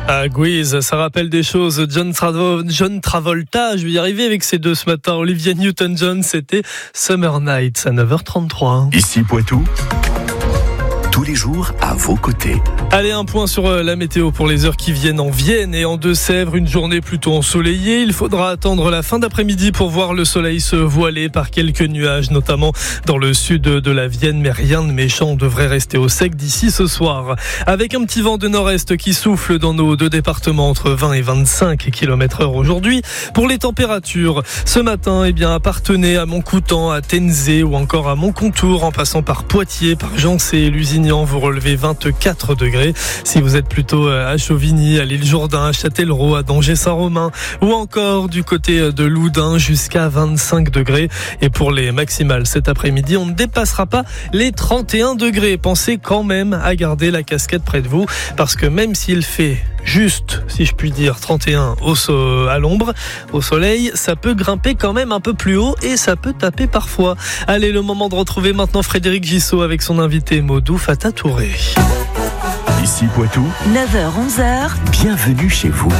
Ah, Grease, ça rappelle des choses. John Travolta, je vais y arriver avec ces deux ce matin. Olivia Newton-John, c'était Summer Nights à 9h33. Ici Poitou, tous les jours à vos côtés. Allez, un point sur la météo pour les heures qui viennent en Vienne et en Deux-Sèvres. Une journée plutôt ensoleillée. Il faudra attendre la fin d'après-midi pour voir le soleil se voiler par quelques nuages, notamment dans le sud de la Vienne. Mais rien de méchant, on devrait rester au sec d'ici ce soir. Avec un petit vent de nord-est qui souffle dans nos deux départements entre 20 et 25 km/h aujourd'hui. Pour les températures, ce matin, appartenez à Montcoutan, à Tenzé ou encore à Montcontour, en passant par Poitiers, par Jancé et Lusignan, vous relevez 24 degrés. Si vous êtes plutôt à Chauvigny, à l'île Jourdain, à Châtellerault, à Danger-Saint-Romain ou encore du côté de Loudun, jusqu'à 25 degrés. Et pour les maximales cet après-midi, on ne dépassera pas les 31 degrés. Pensez quand même à garder la casquette près de vous, parce que même s'il fait juste, si je puis dire, 31 à l'ombre, au soleil, ça peut grimper quand même un peu plus haut et ça peut taper parfois. Allez, le moment de retrouver maintenant Frédéric Gissot avec son invité Modou Fata Touré. Ici Poitou, 9h-11h, bienvenue chez vous.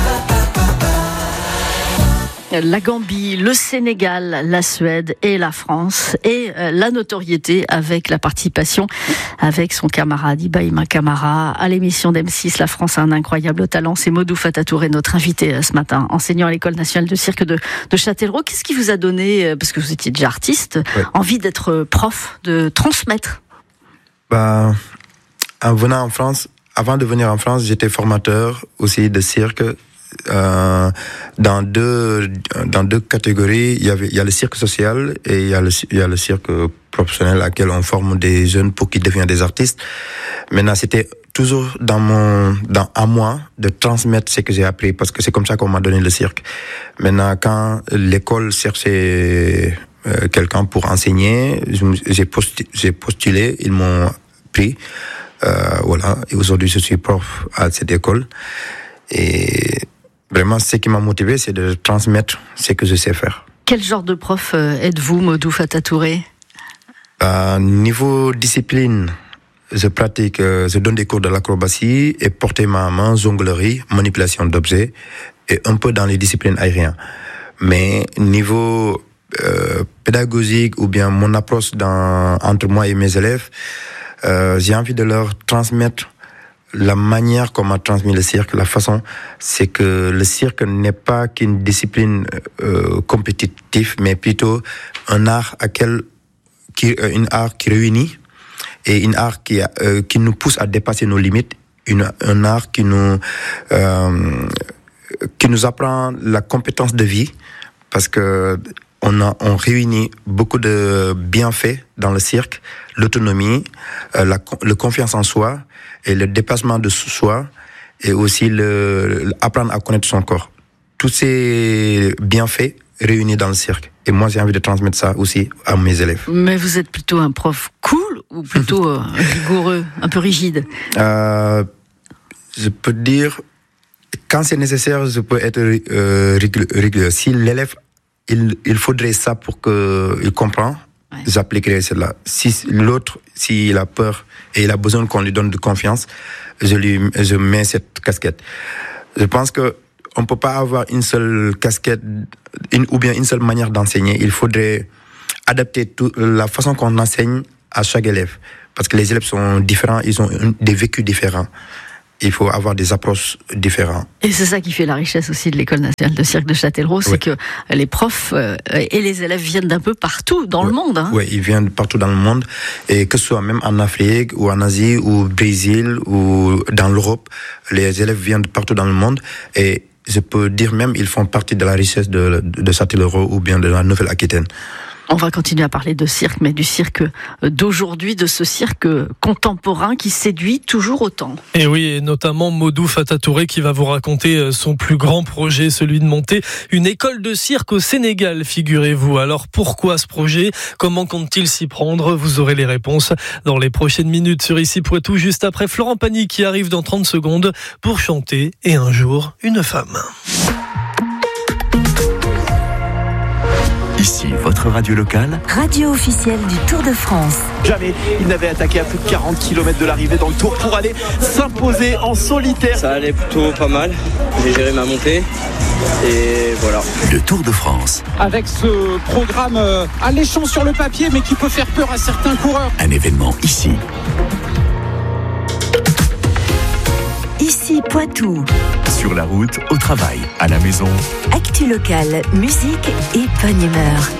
La Gambie, le Sénégal, la Suède et la France, et la notoriété avec la participation avec son camarade Ibrahima Kamara à l'émission d'M6 La France a un incroyable talent. C'est Modou Fata Touré, notre invité ce matin, enseignant à l'École nationale de cirque de Châtellerault. Qu'est-ce qui vous a donné, parce que vous étiez déjà artiste, envie d'être prof, de transmettre? En venant en France, avant de venir en France, j'étais formateur aussi de cirque. Dans deux catégories, il y a le cirque social et il y a le cirque professionnel, à laquelle on forme des jeunes pour qu'ils deviennent des artistes. Maintenant, c'était toujours à moi de transmettre ce que j'ai appris, parce que c'est comme ça qu'on m'a donné le cirque. Maintenant, quand l'école cherchait quelqu'un pour enseigner, j'ai postulé, ils m'ont pris. Et aujourd'hui, je suis prof à cette école. Et vraiment, ce qui m'a motivé, c'est de transmettre ce que je sais faire. Quel genre de prof êtes-vous, Modou Fata Touré? Niveau discipline, je donne des cours de l'acrobatie et porter ma main, jonglerie, manipulation d'objets, et un peu dans les disciplines aériennes. Mais niveau pédagogique, ou bien mon approche entre moi et mes élèves, j'ai envie de leur transmettre la manière qu'on m'a transmis le cirque, la façon, c'est que le cirque n'est pas qu'une discipline compétitive, mais plutôt un art qui réunit, et un art qui nous pousse à dépasser nos limites, un art qui nous apprend la compétence de vie, parce que on réunit beaucoup de bienfaits dans le cirque, l'autonomie, la confiance en soi et le dépassement de soi, et aussi apprendre à connaître son corps. Tous ces bienfaits réunis dans le cirque. Et moi, j'ai envie de transmettre ça aussi à mes élèves. Mais vous êtes plutôt un prof cool ou plutôt rigoureux, un peu rigide? Je peux dire, quand c'est nécessaire, je peux être rigoureux. Si l'élève, il faudrait ça pour qu'il comprenne, j'appliquerai cela. Si l'autre, s'il a peur et il a besoin qu'on lui donne de confiance, je mets cette casquette. Je pense que on peut pas avoir une seule casquette, ou bien une seule manière d'enseigner. Il faudrait adapter la façon qu'on enseigne à chaque élève. Parce que les élèves sont différents, ils ont des vécus différents. Il faut avoir des approches différentes. Et c'est ça qui fait la richesse aussi de l'École nationale de cirque de Châtellerault, c'est que les profs et les élèves viennent d'un peu partout dans le monde. Oui, ils viennent partout dans le monde, et que ce soit même en Afrique, ou en Asie, ou au Brésil, ou dans l'Europe, les élèves viennent partout dans le monde, et je peux dire même ils font partie de la richesse de Châtellerault, ou bien de la Nouvelle-Aquitaine. On va continuer à parler de cirque, mais du cirque d'aujourd'hui, de ce cirque contemporain qui séduit toujours autant. Et oui, et notamment Modou Fata Touré qui va vous raconter son plus grand projet, celui de monter une école de cirque au Sénégal, figurez-vous. Alors pourquoi ce projet? Comment compte-t-il s'y prendre? Vous aurez les réponses dans les prochaines minutes sur Ici Poitou, juste après Florent Pagny qui arrive dans 30 secondes pour chanter « Et un jour, une femme ». Ici, votre radio locale. Radio officielle du Tour de France. Jamais il n'avait attaqué à plus de 40 km de l'arrivée dans le Tour pour aller s'imposer en solitaire. Ça allait plutôt pas mal. J'ai géré ma montée et voilà. Le Tour de France. Avec ce programme alléchant sur le papier mais qui peut faire peur à certains coureurs. Un événement ici. Ici Poitou. Sur la route, au travail, à la maison. Actu locale, musique et bonne humeur.